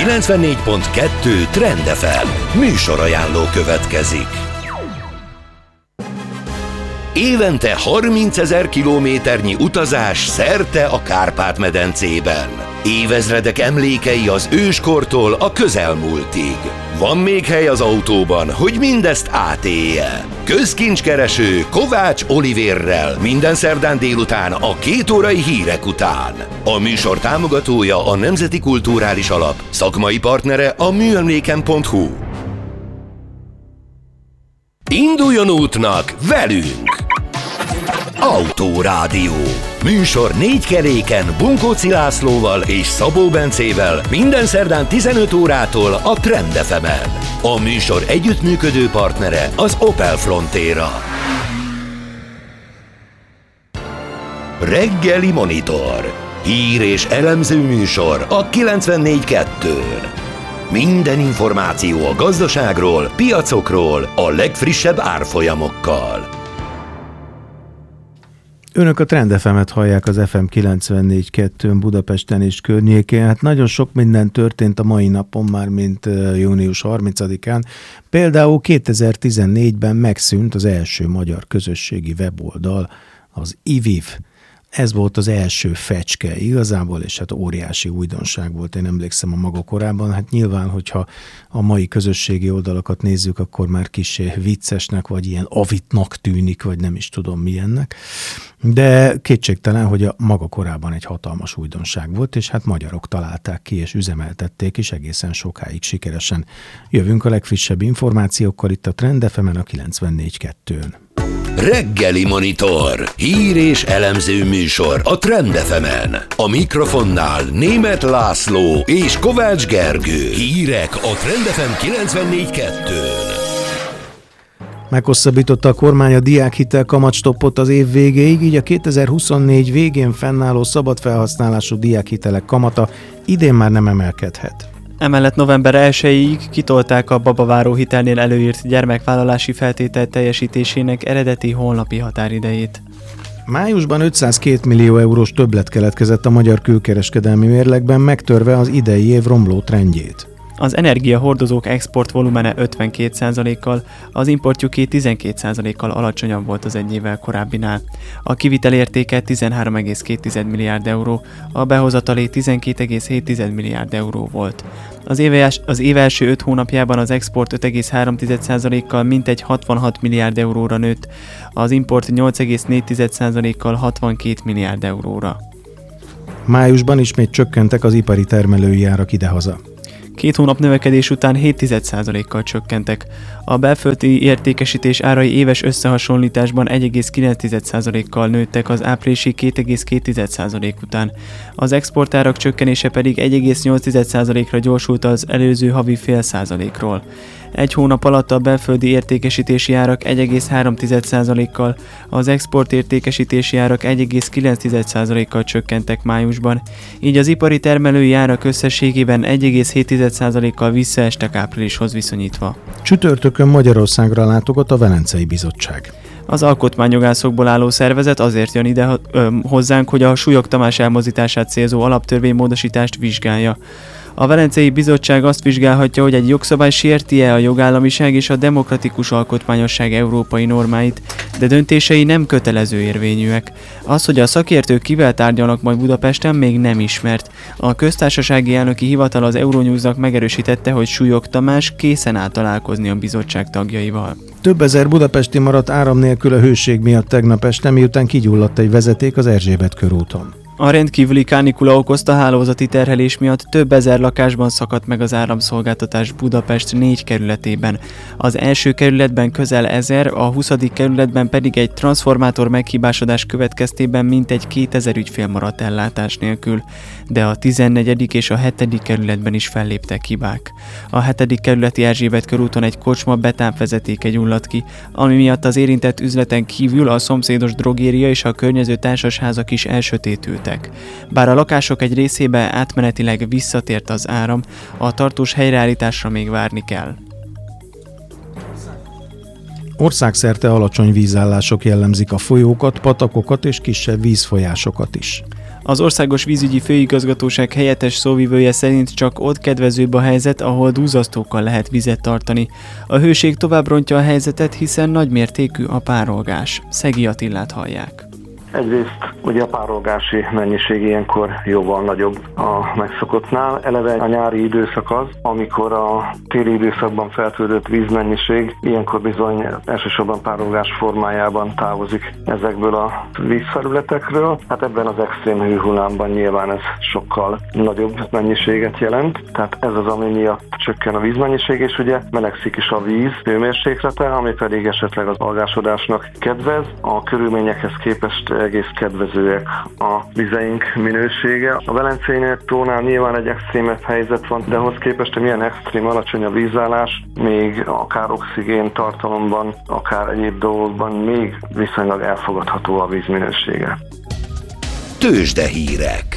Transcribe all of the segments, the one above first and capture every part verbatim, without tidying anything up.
kilencvennégy pont kettő Trend ef em műsorajánló következik. Évente harmincezer kilométernyi utazás szerte a Kárpát-medencében. Évezredek emlékei az őskortól a közelmúltig. Van még hely az autóban, hogy mindezt átélje. Közkincskereső Kovács Olivérrel minden szerdán délután a két órai hírek után. A műsor támogatója a Nemzeti Kulturális Alap, szakmai partnere a műemléken pont hu. Induljon útnak velünk! Autórádió. Műsor négy keréken Bunkóci Lászlóval és Szabó Bencével minden szerdán tizenöt órától a Trend ef emen. A műsor együttműködő partnere az Opel Frontera. Reggeli Monitor. Hír és elemző műsor a kilencvennégy kettőn. Minden információ a gazdaságról, piacokról, a legfrissebb árfolyamokkal. Önök a Trend ef emet hallják az ef em kilencvennégy kettőn Budapesten és környékén. Hát nagyon sok minden történt a mai napon már, mint június harmincadikán. Például kétezer-tizennégyben megszűnt az első magyar közösségi weboldal, az i viv. Ez volt az első fecske igazából, és hát óriási újdonság volt, én emlékszem a maga korában. Hát nyilván, hogyha a mai közösségi oldalakat nézzük, akkor már kissé viccesnek, vagy ilyen avitnak tűnik, vagy nem is tudom milyennek. De kétségtelen, hogy a maga korában egy hatalmas újdonság volt, és hát magyarok találták ki, és üzemeltették is egészen sokáig sikeresen. Jövünk a legfrissebb információkkal itt a Trend ef emen a kilencvennégy kettőn. Reggeli Monitor. Hír és elemző műsor a Trend ef emen. A mikrofonnál Németh László és Kovács Gergő. Hírek a Trend ef em kilencvennégy kettőn. Meghosszabbította a kormány a diákhitel kamatstoppot az év végéig, így a kétezer-huszonnégy végén fennálló szabad felhasználású diákhitelek kamata idén már nem emelkedhet. Emellett november elsejéig kitolták a babaváró hitelnél előírt gyermekvállalási feltétel teljesítésének eredeti honlapi határidejét. Májusban ötszázkettő millió eurós többlet keletkezett a magyar külkereskedelmi mérlegben, megtörve az idei év romló trendjét. Az energiahordozók export volumene ötvenkét százalékkal, az importjuké tizenkét százalékkal alacsonyabb volt az egy évvel korábbinál. A kivitel értéke tizenhárom egész két milliárd euró, a behozatalé tizenkét egész hét milliárd euró volt. Az év, az év első öt hónapjában az export öt egész három százalékkal mintegy hatvanhat milliárd euróra nőtt, az import nyolc egész négy százalékkal hatvankét milliárd euróra. Májusban ismét csökkentek az ipari termelői árak idehaza. Két hónap növekedés után hét százalékkal csökkentek. A belföldi értékesítés árai éves összehasonlításban egy egész kilenc százalékkal nőttek az áprilisi két egész két százalék után. Az exportárak csökkenése pedig egy egész nyolc százalékra gyorsult az előző havi fél százalékról. Egy hónap alatt a belföldi értékesítési árak egy egész három százalékkal, az export értékesítési árak egy egész kilenc százalékkal csökkentek májusban, így az ipari termelői árak összességében egy egész hét százalékkal visszaestek áprilishoz viszonyítva. Csütörtökön Magyarországra látogat a Velencei Bizottság. Az alkotmányjogászokból álló szervezet azért jön ide ö, hozzánk, hogy a Súlyog Tamás elmozdítását célzó alaptörvénymódosítást vizsgálja. A Velencei Bizottság azt vizsgálhatja, hogy egy jogszabály sérti-e a jogállamiság és a demokratikus alkotmányosság európai normáit, de döntései nem kötelező érvényűek. Az, hogy a szakértők kivel tárgyalnak majd Budapesten, még nem ismert. A köztársasági elnöki hivatal az Euronewsnak megerősítette, hogy Súlyog Tamás készen áll találkozni a bizottság tagjaival. Több ezer budapesti maradt áram nélkül a hőség miatt tegnap este, miután kigyulladt egy vezeték az Erzsébet körúton. A rendkívüli kánikula okozta hálózati terhelés miatt több ezer lakásban szakadt meg az áramszolgáltatás Budapest négy kerületében. Az első kerületben közel ezer, a huszadik kerületben pedig egy transformátor meghibásodás következtében mintegy kétezer ügyfél maradt ellátás nélkül, de a tizennegyedik és a hetedik kerületben is felléptek hibák. A hetedik kerületi Erzsébet körúton egy kocsma betánvezetéke gyulladt ki, ami miatt az érintett üzleten kívül a szomszédos drogéria és a környező társasházak is elsötétültek. Bár a lakások egy részébe átmenetileg visszatért az áram, a tartós helyreállításra még várni kell. Országszerte alacsony vízállások jellemzik a folyókat, patakokat és kisebb vízfolyásokat is. Az Országos Vízügyi Főigazgatóság helyettes szóvivője szerint csak ott kedvezőbb a helyzet, ahol duzzasztókkal lehet vizet tartani. A hőség tovább rontja a helyzetet, hiszen nagymértékű a párolgás. Szegi Attilát hallják. Egyrészt ugye a párolgási mennyiség ilyenkor jóval nagyobb a megszokottnál. Eleve a nyári időszak az, amikor a téli időszakban feltöltött vízmennyiség ilyenkor bizony elsősorban párolgás formájában távozik ezekből a vízfelületekről. Hát ebben az extrém hőhullámban nyilván ez sokkal nagyobb mennyiséget jelent. Tehát ez az, ami miatt csökken a vízmennyiség, és ugye melegszik is a víz hőmérséklete, ami pedig esetleg az algásodásnak kedvez. A körülményekhez képest egész kedvezőek a vizeink minősége. A Velencei tónál nyilván egy extrémebb helyzet van, de ahhoz képest, hogy milyen extrém alacsony a vízállás, még akár oxigén tartalomban, akár egyéb dolgokban még viszonylag elfogadható a víz minősége. Tőzsdehírek.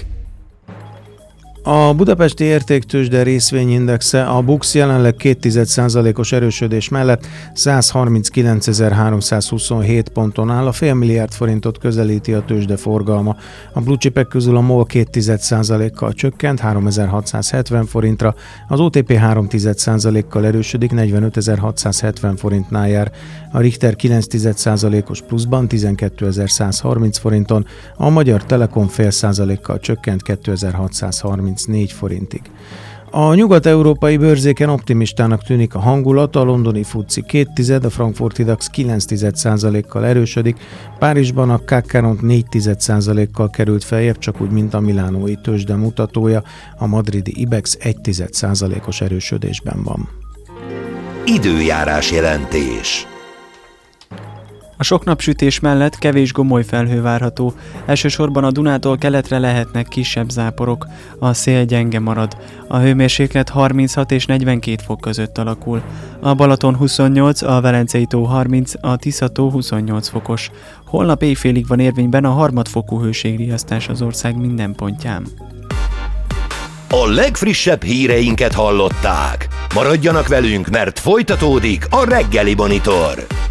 A budapesti értéktőzsde részvényindexe a BUX jelenleg két egész egy százalékos erősödés mellett száz harminckilencezer-háromszázhuszonhét ponton áll, a fél milliárd forintot közelíti a tőzsde forgalma. A blue chipek közül a MOL két egész egy százalékkal csökkent háromezer-hatszázhetven forintra, az o té pé három egész egy százalékkal erősödik, negyvenötezer-hatszázhetven forintnál jár, a Richter kilenc egész egy százalékos pluszban tizenkétezer-százharminc forinton, a Magyar Telekom fél százalékkal csökkent kétezer-hatszázharmincnégy forintig. A nyugat-európai bőrzéken optimistának tűnik a hangulat, a londoni FTSE két, a frankfurti DAX kilenc egész egy százalékkal erősödik, Párizsban a ká ká Ront négy egész egy százalékkal került feljebb, csak úgy, mint a milánói tőzsde mutatója, a madridi IBEX egy egész egy százalékos erősödésben van. Időjárás jelentés. A sok napsütés mellett kevés gomoly felhő várható, elsősorban a Dunától keletre lehetnek kisebb záporok, a szél gyenge marad. A hőmérséklet harminchat és negyvenkét fok között alakul. A Balaton huszonnyolc, a Velencei tó harminc, a Tisza tó huszonnyolc fokos. Holnap éjfélig van érvényben a harmadfokú hőségriasztás az ország minden pontján. A legfrissebb híreinket hallották. Maradjanak velünk, mert folytatódik a Reggeli Monitor.